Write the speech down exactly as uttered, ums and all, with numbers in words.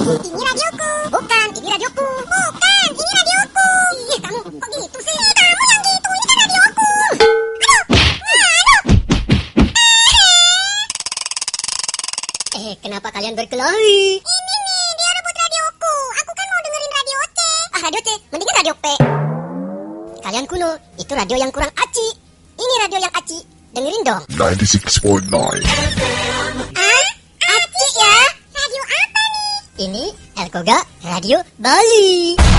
Ini radioku. Bukan, ini radioku. Bukan, ini radioku. Ih, kamu kok gitu sih? Kamu yang gitu, ini kan radioku. Aduh, aduh. Eh, kenapa kalian berkelahi? Ini nih, dia rebut radioku. Aku kan mau dengerin radio C. Ah, radio C, mendingan radio P. Kalian kuno, itu radio yang kurang aci. Ini radio yang aci. Dengerin dong. ninety-six point nine. Ah, aci ya? Radio apa nih? Ini Elkoga Radio Bali.